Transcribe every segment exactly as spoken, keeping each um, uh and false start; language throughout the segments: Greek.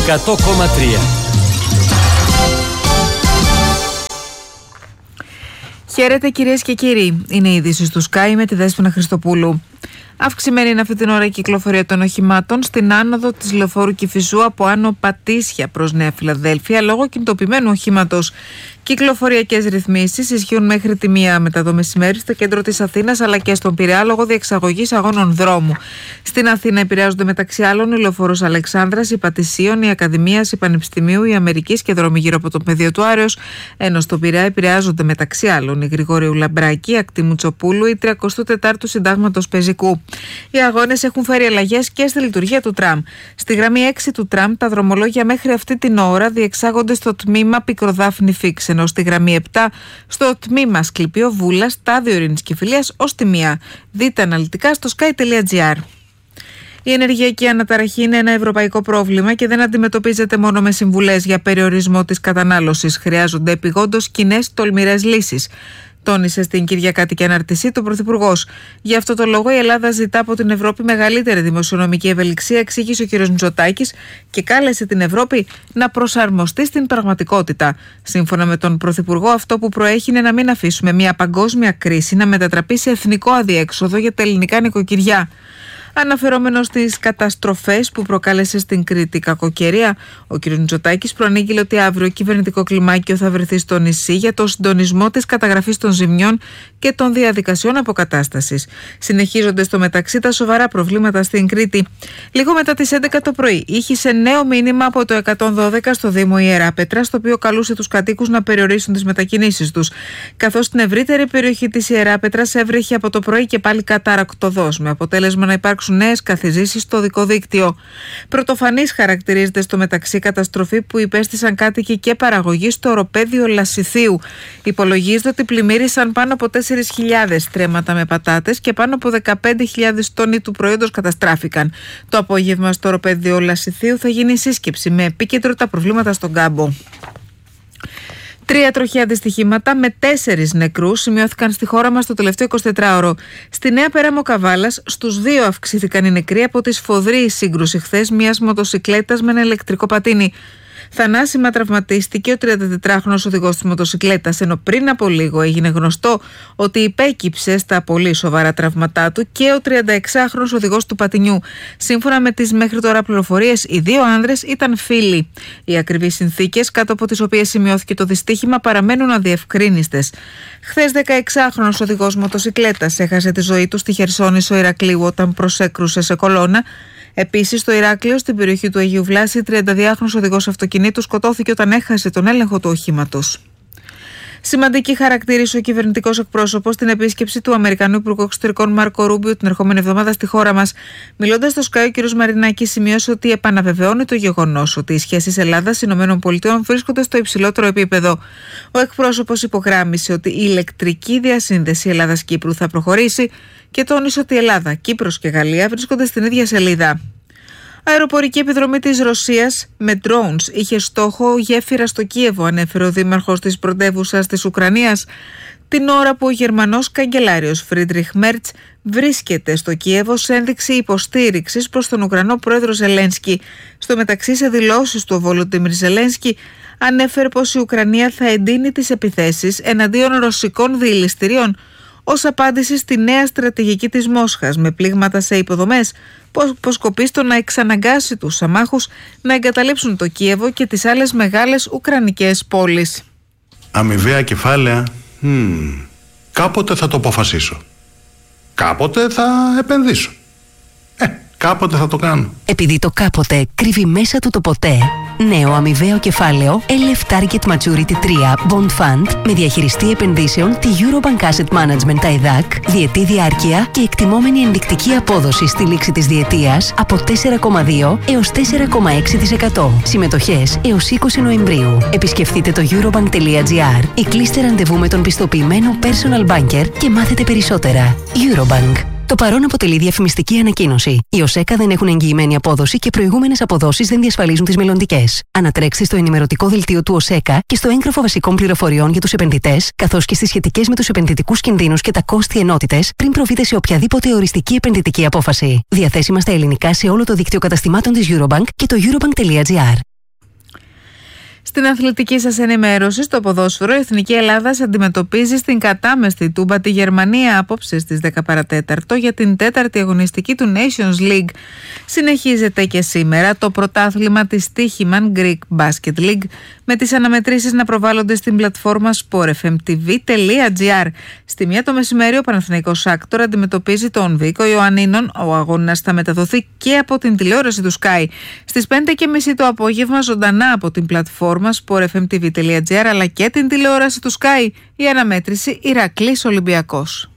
εκατό κόμμα τρία. Χαίρετε κυρίες και κύριοι. Είναι οι ειδήσεις του Sky με τη Δέσποινα Χριστοπούλου. Αυξημένη είναι αυτή την ώρα η κυκλοφορία των οχημάτων στην άνοδο της λεωφόρου Κηφισού από Άνω Πατήσια προς Νέα Φιλαδέλφια λόγω κινητοποιημένου οχήματος. Κυκλοφοριακές ρυθμίσεις ισχύουν μέχρι τη μία μετά το μεσημέρι στο κέντρο της Αθήνας αλλά και στον Πειραιά λόγω διεξαγωγής αγώνων δρόμου. Στην Αθήνα επηρεάζονται μεταξύ άλλων η λεωφόρος Αλεξάνδρας, η Πατησίων, η Ακαδημίας, η Πανεπιστημίου, η Αμερικής και δρόμοι γύρω από το πεδίο του Άρεως, ενώ στον Πειραιά επηρεάζονται μεταξύ άλλων η Γρηγορίου Λαμπράκη, η Ακτήμου Τσοπούλου, η τριακοστή τέταρτη Συντάγματος Πεζικού. Οι αγώνες έχουν φέρει αλλαγές και στη λειτουργία του τραμ. Στη γραμμή έξι του τραμ τα δρομολόγια μέχρι αυτή την ώρα διεξάγονται στο τμήμα Πικροδάφνη Φίξ, ενώ στη γραμμή επτά στο τμήμα Σκληπείο Βούλας, Στάδιο Ειρήνης Κηφιλίας ως τη μία. Δείτε αναλυτικά στο sky τελεία gr. Η ενεργειακή αναταραχή είναι ένα ευρωπαϊκό πρόβλημα και δεν αντιμετωπίζεται μόνο με συμβουλές για περιορισμό της κατανάλωσης. Χρειάζονται επειγόντως κοινές τολμηρές λύσεις, τόνισε στην Κυριακάτικη Ανάρτησή του Πρωθυπουργός. Γι' αυτό το λόγο η Ελλάδα ζητά από την Ευρώπη μεγαλύτερη δημοσιονομική ευελιξία, εξήγησε ο κ. Μητσοτάκης και κάλεσε την Ευρώπη να προσαρμοστεί στην πραγματικότητα. Σύμφωνα με τον Πρωθυπουργό, αυτό που προέχει είναι να μην αφήσουμε μια παγκόσμια κρίση να μετατραπεί σε εθνικό αδιέξοδο για τα ελληνικά νοικοκυριά. Αναφερόμενος στις καταστροφές που προκάλεσε στην Κρήτη κακοκαιρία, ο κ. Μητσοτάκης προανήγγειλε ότι αύριο κυβερνητικό κλιμάκιο θα βρεθεί στο νησί για το συντονισμό της καταγραφής των ζημιών και των διαδικασιών αποκατάστασης. Συνεχίζονται στο μεταξύ τα σοβαρά προβλήματα στην Κρήτη. Λίγο μετά τις έντεκα το πρωί, ήχησε νέο μήνυμα από το εκατόν δώδεκα στο Δήμο Ιεράπετρα, στο οποίο καλούσε τους κατοίκους να περιορίσουν τις μετακινήσεις τους. Καθώς στην ευρύτερη περιοχή της Ιεράπετρας έβρεχε από το πρωί και πάλι καταρακτοδός, με αποτέλεσμα να υπάρξουν νέες καθιζήσεις στο οδικό δίκτυο. Πρωτοφανής χαρακτηρίζεται στο μεταξύ καταστροφή που υπέστησαν κάτοικοι και παραγωγή στο οροπέδιο Λασιθίου. Υπολογίζεται ότι πλημμύρισαν πάνω από τέσσερις χιλιάδες τρέματα με πατάτες και πάνω από δεκαπέντε χιλιάδες τόνοι του προϊόντος καταστράφηκαν. Το απόγευμα στο οροπέδιο Λασιθίου θα γίνει σύσκεψη με επίκεντρο τα προβλήματα στον κάμπο. Τρία τροχαία δυστυχήματα με τέσσερις νεκρούς σημειώθηκαν στη χώρα μας το τελευταίο εικοσιτετράωρο. Στη Νέα Πέραμο Καβάλας, στους δύο αυξήθηκαν οι νεκροί από τη σφοδρή σύγκρουση χθες μιας μοτοσικλέτας με ένα ηλεκτρικό πατίνι. Θανάσιμα τραυματίστηκε ο τριαντατετράχρονος οδηγός της μοτοσικλέτας, ενώ πριν από λίγο έγινε γνωστό ότι υπέκυψε στα πολύ σοβαρά τραύματά του και ο τριανταεξάχρονος οδηγός του πατινιού. Σύμφωνα με τις μέχρι τώρα πληροφορίες, οι δύο άνδρες ήταν φίλοι. Οι ακριβείς συνθήκες κάτω από τις οποίες σημειώθηκε το δυστύχημα παραμένουν αδιευκρίνιστες. Χθες, δεκαεξάχρονος οδηγός μοτοσικλέτας έχασε τη ζωή του στη Χερσόνησο Ηρακλείου όταν προσέκρουσε σε κολόνα. Επίσης, στο Ηράκλειο, στην περιοχή του Αγίου Βλάση, τριανταδυάχρονος οδηγός αυτοκινήτου σκοτώθηκε όταν έχασε τον έλεγχο του οχήματος. Σημαντική χαρακτήρισε ο κυβερνητικός εκπρόσωπος στην επίσκεψη του Αμερικανού Υπουργού Εξωτερικών Μάρκο Ρούμπιο την ερχόμενη εβδομάδα στη χώρα μας. Μιλώντας στο Sky, ο κ. Μαρινάκης σημείωσε ότι επαναβεβαιώνει το γεγονός ότι οι σχέσεις Ελλάδα-ΗΠΑ βρίσκονται στο υψηλότερο επίπεδο. Ο εκπρόσωπος υπογράμμισε ότι η ηλεκτρική διασύνδεση Ελλάδας-Κύπρου θα προχωρήσει και τόνισε ότι η Ελλάδα, Κύπρος και Γαλλία βρίσκονται στην ίδια σελίδα. Αεροπορική επιδρομή της Ρωσίας με drones είχε στόχο γέφυρα στο Κίεβο, ανέφερε ο δήμαρχος της πρωτεύουσας της Ουκρανίας, την ώρα που ο Γερμανός καγκελάριος Φρίντριχ Μέρτς βρίσκεται στο Κίεβο σε ένδειξη υποστήριξης προς τον Ουκρανό πρόεδρο Ζελένσκι. Στο μεταξύ, σε δηλώσεις του ο Βολοντίμιρ Ζελένσκι ανέφερε πως η Ουκρανία θα εντείνει τις επιθέσεις εναντίον ρωσικών διειληστηρίων ως απάντηση στη νέα στρατηγική της Μόσχας με πλήγματα σε υποδομές που σκοπεί στο να εξαναγκάσει τους αμάχους να εγκαταλείψουν το Κίεβο και τις άλλες μεγάλες ουκρανικές πόλεις. Αμοιβαία κεφάλαια, hmm. κάποτε θα το αποφασίσω. Κάποτε θα επενδύσω. Ε, κάποτε θα το κάνω. Επειδή το κάποτε κρύβει μέσα του το ποτέ, νέο αμοιβαίο κεφάλαιο ελ εφ Target Maturity τρία Bond Fund με διαχειριστή επενδύσεων τη Eurobank Asset Management τα ΕΔΑΚ, διετή διάρκεια και εκτιμόμενη ενδεικτική απόδοση στη λήξη της διετίας από τέσσερα κόμμα δύο έως τέσσερα κόμμα έξι τοις εκατό. Συμμετοχές έως είκοσι Νοεμβρίου. Επισκεφτείτε το eurobank τελεία gr ή κλείστε ραντεβού με τον πιστοποιημένο personal banker και μάθετε περισσότερα. Eurobank. Το παρόν αποτελεί διαφημιστική ανακοίνωση. Οι ΟΣΕΚΑ δεν έχουν εγγυημένη απόδοση και προηγούμενες αποδόσεις δεν διασφαλίζουν τις μελλοντικές. Ανατρέξτε στο ενημερωτικό δελτίο του ΟΣΕΚΑ και στο έγγραφο βασικών πληροφοριών για τους επενδυτές, καθώς και στις σχετικές με τους επενδυτικούς κινδύνους και τα κόστη ενότητες, πριν προβείτε σε οποιαδήποτε οριστική επενδυτική απόφαση. Διαθέσιμα στα ελληνικά σε όλο το δίκτυο καταστημάτων της Eurobank και το eurobank τελεία gr. Στην αθλητική σας ενημέρωση, στο ποδόσφαιρο, η Εθνική Ελλάδα αντιμετωπίζει στην κατάμεστη Τούμπα τη Γερμανία απόψε στις δέκα παρά τέταρτο για την τέταρτη αγωνιστική του Nations League. Συνεχίζεται και σήμερα το πρωτάθλημα της Τύχημαν Greek Basket League, με τις αναμετρήσεις να προβάλλονται στην πλατφόρμα sport f m t v τελεία g r. Στη μία το μεσημέρι ο Παναθηναϊκός Άκτορ αντιμετωπίζει τον Βίκο Ιωαννίνων. Ο αγώνας θα μεταδοθεί και από την τηλεόραση του Sky. Στις πέντε και μισή το απόγευμα ζωντανά από την πλατφόρμα sport f m t v τελεία g r αλλά και την τηλεόραση του Sky η αναμέτρηση Ηρακλής Ολυμπιακός.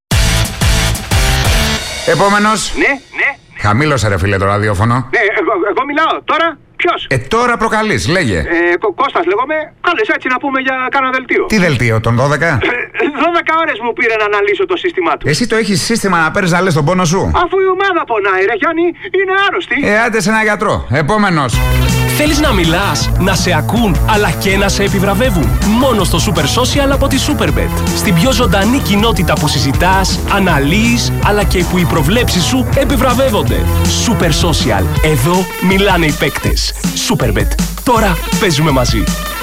Επόμενος. Ναι, ναι. Χαμήλωσε ρε φίλε το ραδιόφωνο. Ναι, εγώ, εγώ μιλάω. Τώρα ποιος? Ε, τώρα προκαλείς, λέγε. Ε, Κω- Κώστας λέγομαι. Κάλεσε έτσι να πούμε για κάνα δελτίο. Τι δελτίο, τον δώδεκα? Ε, δώδεκα ώρες μου πήρε να αναλύσω το σύστημά του. Εσύ το έχεις σύστημα να παίρνεις να λες τον πόνο σου? Αφού η ομάδα πονάει, ρε Γιάννη, είναι άρρωστη. Ε, άντε σε ένα γιατρό. Επόμενος. Θέλεις να μιλάς, να σε ακούν, αλλά και να σε επιβραβεύουν? Μόνο στο Super Social από τη Superbet. Στην πιο ζωντανή κοινότητα που συζητάς, αναλύεις, αλλά και που οι προβλέψεις σου επιβραβεύονται. Super Social. Εδώ μιλάνε οι παίκτες. Superbet. Τώρα παίζουμε μαζί.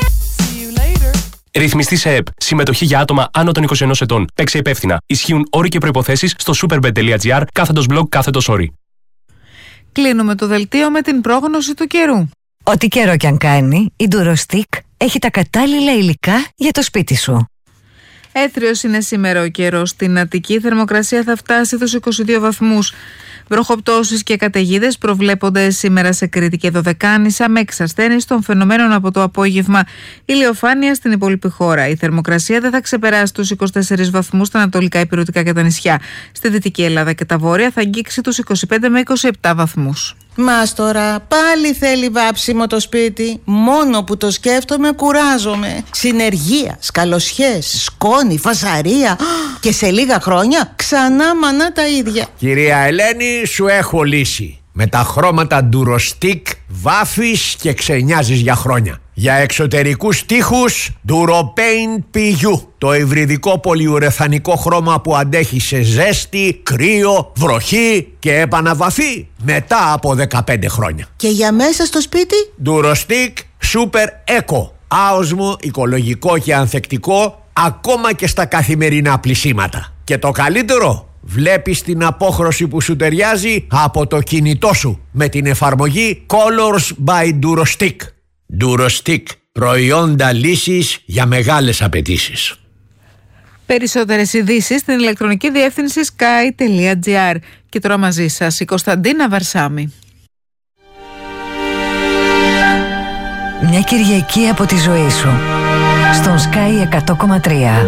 Ρυθμιστή σε ΕΠ. Συμμετοχή για άτομα άνω των είκοσι ενός ετών. Παίξε υπεύθυνα. Ισχύουν όροι και προϋποθέσεις στο superbet τελεία gr κάθετος blog κάθετος όροι. Κλείνουμε το δελτίο με την πρόγνωση του καιρού. Ό,τι καιρό κι αν κάνει, η Durostic έχει τα κατάλληλα υλικά για το σπίτι σου. Έθριος είναι σήμερα ο καιρός. Στην Αττική η θερμοκρασία θα φτάσει τους είκοσι δύο βαθμούς. Βροχοπτώσεις και καταιγίδες προβλέπονται σήμερα σε Κρήτη και Δωδεκάνησα, με εξασθένιση των φαινομένων από το απόγευμα. Ηλιοφάνεια στην υπόλοιπη χώρα. Η θερμοκρασία δεν θα ξεπεράσει τους είκοσι τέσσερις βαθμούς στα ανατολικά ηπειρωτικά και τα νησιά. Στη Δυτική Ελλάδα και τα Βόρεια θα αγγίξει τους είκοσι πέντε με είκοσι επτά βαθμούς. Μας τώρα πάλι θέλει βάψιμο το σπίτι. Μόνο που το σκέφτομαι κουράζομαι. Συνεργεία, σκαλοσιές, σκόνη, φασαρία. Και σε λίγα χρόνια ξανά μανά τα ίδια. Κυρία Ελένη, σου έχω λύση. Με τα χρώματα Durostic βάφεις και ξενιάζεις για χρόνια. Για εξωτερικούς τοίχους DuroPaint πι γιου. Το υβριδικό πολυουρεθανικό χρώμα που αντέχει σε ζέστη, κρύο, βροχή και επαναβαφή μετά από δεκαπέντε χρόνια. Και για μέσα στο σπίτι? Durostic Super Eco. Άοσμο, οικολογικό και ανθεκτικό ακόμα και στα καθημερινά πλυσίματα. Και το καλύτερο, βλέπεις την απόχρωση που σου ταιριάζει από το κινητό σου με την εφαρμογή Colors by Durostic. Durostic, προϊόντα λύσης για μεγάλες απαιτήσεις. Περισσότερες ειδήσεις στην ηλεκτρονική διεύθυνση sky τελεία gr. Και τώρα μαζί σας η Κωνσταντίνα Βαρσάμη. Μια Κυριακή από τη ζωή σου στον Sky εκατό κόμμα τρία.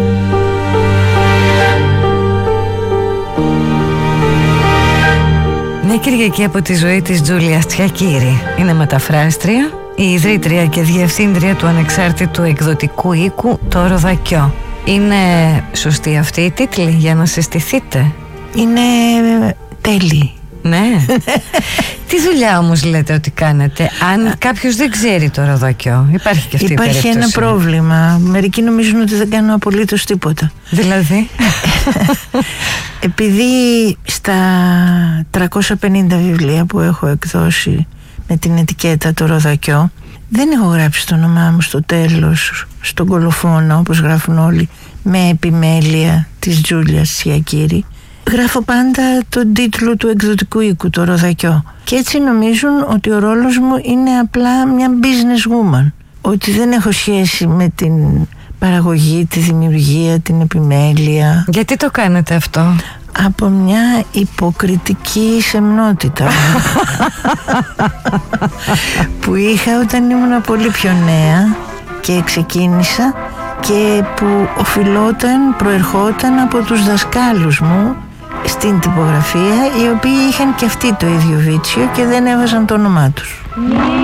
Μια Κυριακή από τη ζωή της Τζούλιας Τσιακίρη. Είναι μεταφράστρια, η ιδρύτρια και διευθύντρια του ανεξάρτητου εκδοτικού οίκου Το Ροδακιό. Είναι σωστή αυτή η τίτλη για να συστηθείτε? Είναι τέλειη. Ναι. Τι δουλειά όμως λέτε ότι κάνετε? Αν κάποιος δεν ξέρει το Ροδακιό, υπάρχει και αυτή η περίπτωση. Υπάρχει ένα πρόβλημα. Μερικοί νομίζουν ότι δεν κάνω απολύτως τίποτα. Δηλαδή? Επειδή στα τριακόσια πενήντα βιβλία που έχω εκδώσει με την ετικέτα Το Ροδακιό, δεν έχω γράψει το όνομά μου στο τέλος, στον κολοφόνο όπως γράφουν όλοι, με επιμέλεια της Τζούλιας Τσιακίρη. Γράφω πάντα τον τίτλο του εκδοτικού οίκου, Το Ροδακιό. Και έτσι νομίζουν ότι ο ρόλος μου είναι απλά μια business woman. Ότι δεν έχω σχέση με την παραγωγή, τη δημιουργία, την επιμέλεια. Γιατί το κάνετε αυτό? Από μια υποκριτική σεμνότητα που είχα όταν ήμουν πολύ πιο νέα και ξεκίνησα, και που οφειλόταν, προερχόταν από τους δασκάλους μου στην τυπογραφία, οι οποίοι είχαν και αυτοί το ίδιο βίτσιο και δεν έβαζαν το όνομά τους.